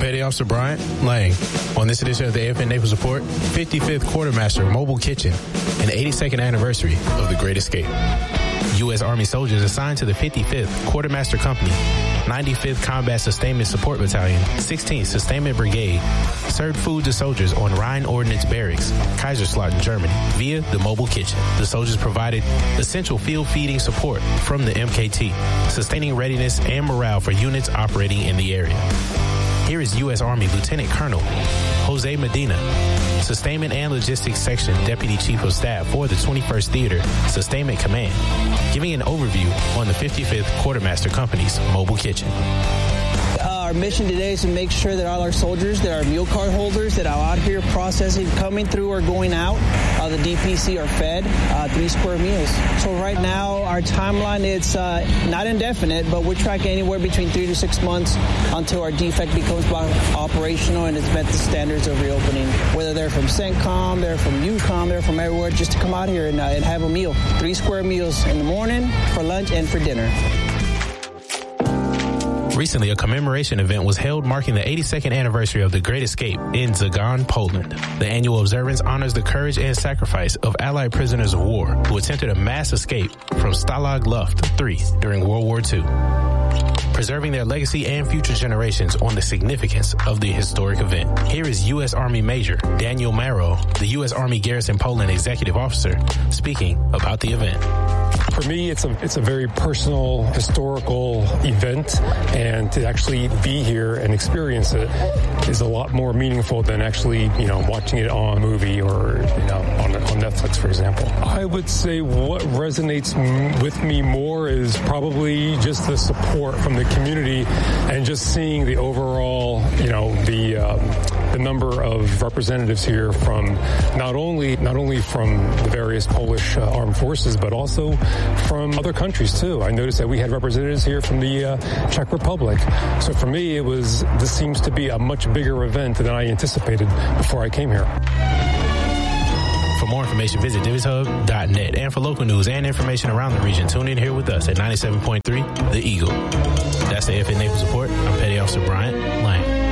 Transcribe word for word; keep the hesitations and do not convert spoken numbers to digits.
Petty Officer Bryant Lang. On this edition of the A F N Naples Report, fifty-fifth Quartermaster Mobile Kitchen and eighty-second anniversary of The Great Escape. U S. Army soldiers assigned to the fifty-fifth Quartermaster Company, ninety-fifth Combat Sustainment Support Battalion, sixteenth Sustainment Brigade, served food to soldiers on Rhine Ordnance Barracks, Kaiserslautern, Germany, via the Mobile Kitchen. The soldiers provided essential field feeding support from the M K T, sustaining readiness and morale for units operating in the area. Here is U S. Army Lieutenant Colonel Jose Medina, Sustainment and Logistics Section Deputy Chief of Staff for the twenty-first Theater Sustainment Command, giving an overview on the fifty-fifth Quartermaster Company's Mobile Kitchen. Our mission today is to make sure that all our soldiers, that our meal card holders that are out here processing, coming through or going out, uh, the D P C are fed uh, three square meals. So right now, our timeline is uh, not indefinite, but we're tracking anywhere between three to six months until our defect becomes operational and it's met the standards of reopening. Whether they're from CENTCOM, they're from UCOM, they're from everywhere, just to come out here and, uh, and have a meal. Three square meals in the morning, for lunch, and for dinner. Recently, a commemoration event was held marking the eighty-second anniversary of the Great Escape in Zagan, Poland. The annual observance honors the courage and sacrifice of Allied prisoners of war who attempted a mass escape from Stalag Luft three during World War Two, preserving their legacy and future generations on the significance of the historic event. Here is U S. Army Major Daniel Marrow, the U S. Army Garrison Poland Executive Officer, speaking about the event. For me, it's a it's a very personal, historical event, and to actually be here and experience it is a lot more meaningful than actually, you know, watching it on a movie or, you know, on, on Netflix, for example. I would say what resonates m- with me more is probably just the support from the community and just seeing the overall, you know, the um, the number of representatives here from not only not only from the various Polish uh, armed forces, but also from other countries too. I noticed that we had representatives here from the uh, Czech Republic. So for me, it was this seems to be a much bigger event than I anticipated before I came here. For more information, visit Divas Hub dot net. And for local news and information around the region, tune in here with us at ninety-seven point three The Eagle. That's the A F N Naples Report. I'm Petty Officer Bryant Lang.